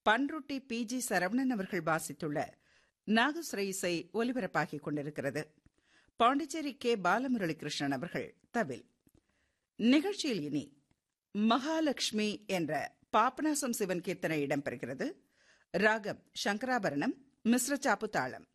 Panruti PG Saravanan அவர்கள் வாசித்துள்ள நாகஸ்வர இசை ஒலிபரப்பாகிக் கொண்டிருக்கிறது. பாண்டிச்சேரி K. பாலமுரளிகிருஷ்ணன் அவர்கள் தவில். நிகழ்ச்சியில் இனி மகாலட்சுமி என்ற பாபநாசம் சிவன் கீர்த்தனை இடம்பெறுகிறது. ராகம் சங்கராபரணம், மிஸ்ர சாப்பு தாளம்.